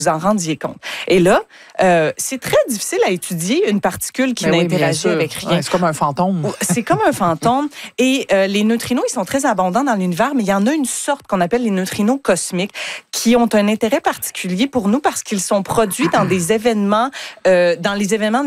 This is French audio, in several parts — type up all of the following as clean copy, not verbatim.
vous en rendiez compte. Et là, c'est très difficile à étudier une particule qui n'interagit avec rien. Ouais, c'est comme un fantôme. C'est comme un fantôme. Et les neutrinos, ils sont très abondants dans l'univers, mais il y en a une sorte qu'on appelle les neutrinos cosmiques qui ont un intérêt particulier pour nous parce qu'ils sont produits dans des événements, dans les événements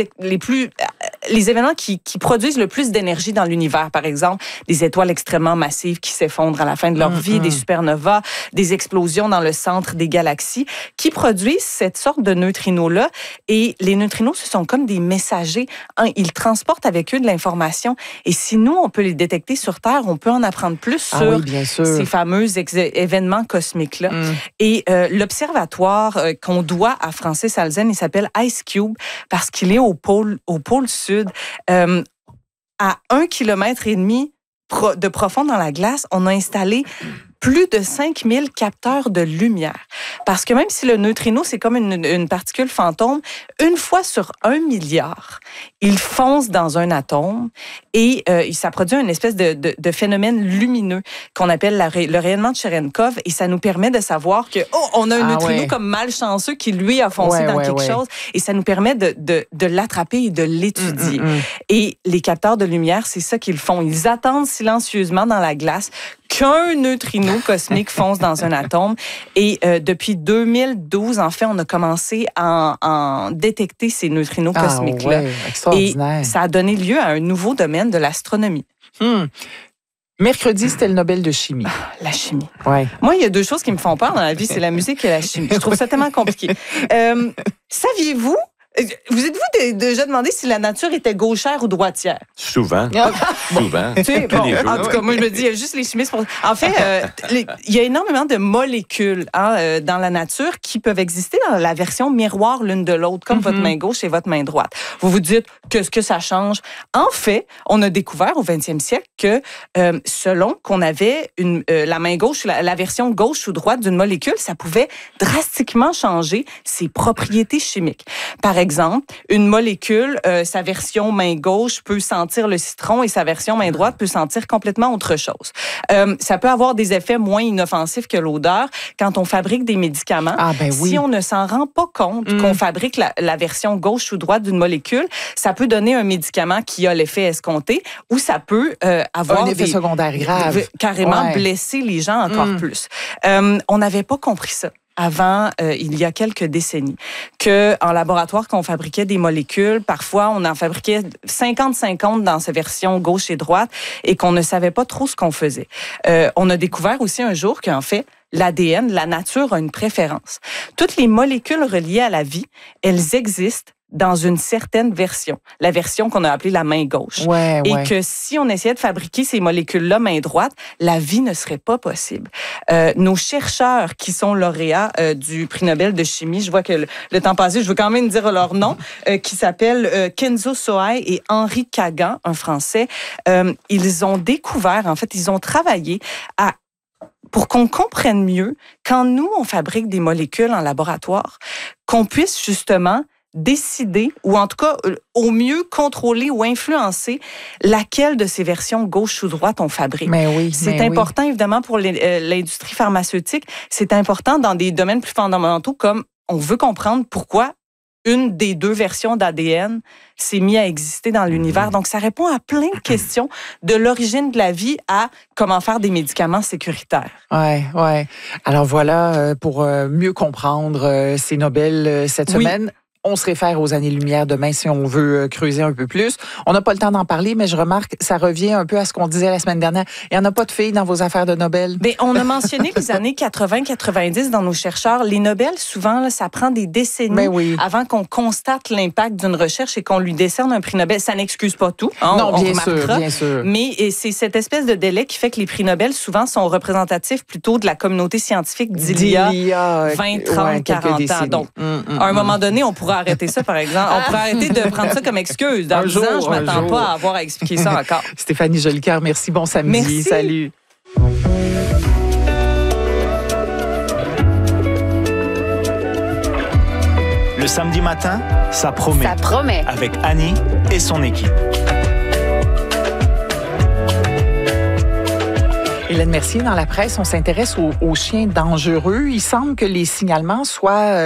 les événements qui produisent le plus d'énergie dans l'univers. Par exemple, des étoiles extrêmement massives qui s'effondrent à la fin de leur vie, des supernovas, des explosions dans le centre des galaxies, qui produisent cette sorte de neutrinos-là. Et les neutrinos, ce sont comme des messagers. Ils transportent avec eux de l'information. Et si nous, on peut les détecter sur Terre, on peut en apprendre plus sur ces fameux événements cosmiques-là. Et l'observatoire qu'on doit à Francis Halzen, il s'appelle IceCube parce qu'il est au pôle sud. À 1,5 km de profond dans la glace, on a installé plus de 5000 capteurs de lumière. Parce que même si le neutrino, c'est comme une particule fantôme, une fois sur 1 milliard, il fonce dans un atome et ça produit une espèce de phénomène lumineux qu'on appelle le rayonnement de Cherenkov et ça nous permet de savoir que on a un neutrino comme malchanceux qui, lui, a foncé dans quelque chose et ça nous permet de l'attraper et de l'étudier. Et les capteurs de lumière, c'est ça qu'ils font. Ils attendent silencieusement dans la glace qu'un neutrino cosmique fonce dans un atome. Et depuis 2012, en fait, on a commencé à en détecter ces neutrinos cosmiques-là. Et ça a donné lieu à un nouveau domaine de l'astronomie. Mercredi, c'était le Nobel de chimie. La chimie. Ouais. Moi, il y a deux choses qui me font peur dans la vie, c'est la musique et la chimie. Je trouve ça tellement compliqué. Saviez-vous, vous êtes-vous déjà demandé si la nature était gauchère ou droitière? Souvent. Souvent. Tu sais, en tout cas, moi, je me dis, il y a juste les chimistes. En fait, il y a énormément de molécules dans la nature qui peuvent exister dans la version miroir l'une de l'autre, comme votre main gauche et votre main droite. Vous vous dites, qu'est-ce que ça change? En fait, on a découvert au 20e siècle que selon qu'on avait la main gauche, la version gauche ou droite d'une molécule, ça pouvait drastiquement changer ses propriétés chimiques. Par exemple, une molécule, sa version main gauche peut sentir le citron et sa version main droite peut sentir complètement autre chose. Ça peut avoir des effets moins inoffensifs que l'odeur quand on fabrique des médicaments. Si on ne s'en rend pas compte qu'on fabrique la version gauche ou droite d'une molécule, ça peut donner un médicament qui a l'effet escompté ou ça peut avoir un effet secondaire grave. Carrément blesser les gens encore plus. On n'avait pas compris ça avant, il y a quelques décennies, qu'en laboratoire, quand on fabriquait des molécules, parfois, on en fabriquait 50-50 dans ces versions gauche et droite et qu'on ne savait pas trop ce qu'on faisait. On a découvert aussi un jour qu'en fait, l'ADN, la nature a une préférence. Toutes les molécules reliées à la vie, elles existent dans une certaine version, la version qu'on a appelée la main gauche. Et que si on essayait de fabriquer ces molécules-là main droite, la vie ne serait pas possible. Nos chercheurs qui sont lauréats du prix Nobel de chimie, je vois que le temps passé, je veux quand même dire leur nom, qui s'appellent Kenzo Sohai et Henri Kagan, un Français. Ils ont découvert, en fait, ils ont travaillé pour qu'on comprenne mieux, quand nous, on fabrique des molécules en laboratoire, qu'on puisse justement décider, ou en tout cas, au mieux contrôler ou influencer laquelle de ces versions gauche ou droite on fabrique. C'est important, évidemment, pour l'industrie pharmaceutique. C'est important dans des domaines plus fondamentaux, comme on veut comprendre pourquoi une des deux versions d'ADN s'est mise à exister dans l'univers. Donc, ça répond à plein de questions, de l'origine de la vie à comment faire des médicaments sécuritaires. Alors voilà, pour mieux comprendre ces Nobel cette semaine. On se réfère aux années-lumière demain si on veut creuser un peu plus. On n'a pas le temps d'en parler, mais je remarque, ça revient un peu à ce qu'on disait la semaine dernière. Il n'y en a pas de filles dans vos affaires de Nobel? Bien, on a mentionné les années 80-90 dans nos chercheurs. Les Nobel, souvent, là, ça prend des décennies avant qu'on constate l'impact d'une recherche et qu'on lui décerne un prix Nobel. Ça n'excuse pas tout. Non, bien sûr. Mais c'est cette espèce de délai qui fait que les prix Nobel, souvent, sont représentatifs plutôt de la communauté scientifique d'il y a 20, 30, 40 ans. Donc, à un moment donné, on pourra arrêter ça, par exemple. On pourrait arrêter de prendre ça comme excuse. Dans 10 ans, je ne m'attends pas à avoir à expliquer ça encore. Stéphanie Jolicoeur, merci. Bon samedi. Merci. Salut. Le samedi matin, ça promet. Ça promet. Avec Annie et son équipe. Hélène Mercier, dans la presse, on s'intéresse aux chiens dangereux. Il semble que les signalements soient